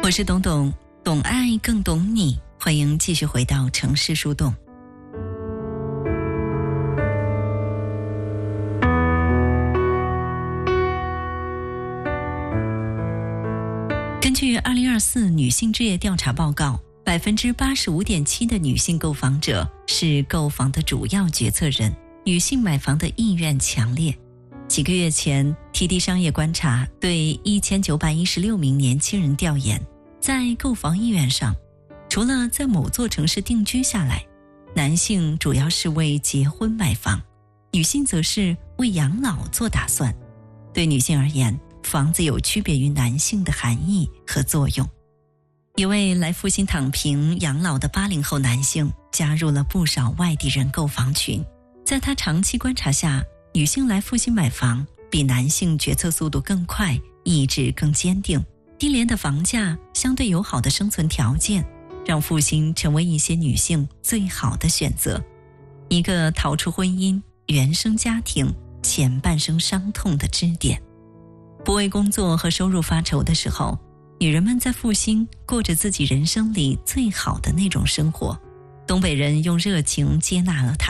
我是董董，懂爱更懂你，欢迎继续回到城市树洞。根据2024女性置业调查报告，85.7%的女性购房者是购房的主要决策人，女性买房的意愿强烈。几个月前 TD 商业观察对1916名年轻人调研，在购房意愿上，除了在某座城市定居下来，男性主要是为结婚买房，女性则是为养老做打算。对女性而言，房子有区别于男性的含义和作用。一位来复兴躺平养老的80后男性加入了不少外地人购房群。在他长期观察下，女性来复兴买房比男性决策速度更快，意志更坚定。低廉的房价，相对友好的生存条件，让复兴成为一些女性最好的选择。一个逃出婚姻、原生家庭、前半生伤痛的支点。不为工作和收入发愁的时候，女人们在复兴过着自己人生里最好的那种生活。东北人用热情接纳了她。